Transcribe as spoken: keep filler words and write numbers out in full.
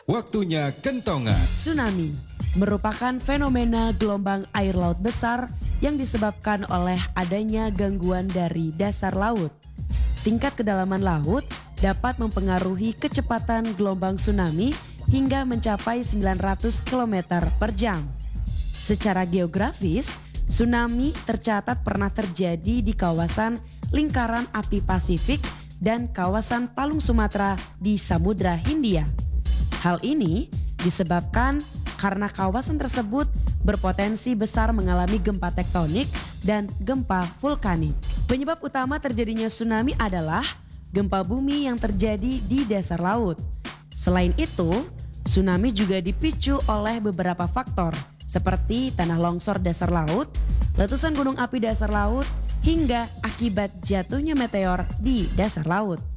Waktunya kentongan. Tsunami merupakan fenomena gelombang air laut besar yang disebabkan oleh adanya gangguan dari dasar laut. Tingkat kedalaman laut dapat mempengaruhi kecepatan gelombang tsunami hingga mencapai sembilan ratus kilometer per jam. Secara geografis, tsunami tercatat pernah terjadi di kawasan lingkaran api Pasifik dan kawasan Palung Sumatera di Samudra Hindia. Hal ini disebabkan karena kawasan tersebut berpotensi besar mengalami gempa tektonik dan gempa vulkanik. Penyebab utama terjadinya tsunami adalah gempa bumi yang terjadi di dasar laut. Selain itu, tsunami juga dipicu oleh beberapa faktor seperti tanah longsor dasar laut, letusan gunung api dasar laut, hingga akibat jatuhnya meteor di dasar laut.